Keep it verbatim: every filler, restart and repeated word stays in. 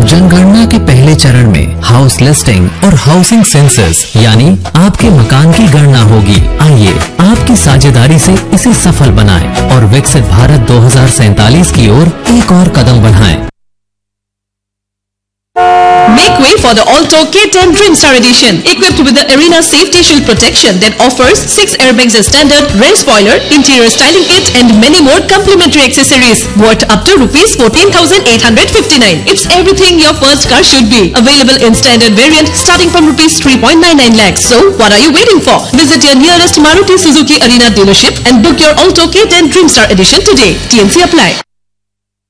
जनगणना के पहले चरण में हाउस लिस्टिंग और हाउसिंग सेंसस यानी आपके मकान की गणना होगी। आइए आपकी साझेदारी से इसे सफल बनाएं और विकसित भारत दो हज़ार सैतालीस की ओर एक और कदम बढ़ाएं। Make way for the Alto K ten Dreamstar Edition, equipped with the Arena Safety Shield Protection that offers six airbags as standard, rear spoiler, interior styling kit and many more complimentary accessories worth up to rupees fourteen thousand eight hundred fifty-nine. It's everything your first car should be. Available in standard variant starting from rupees three point nine nine lakhs. So what are you waiting for? Visit your nearest Maruti Suzuki Arena dealership and book your Alto K ten Dreamstar Edition today. T N C apply.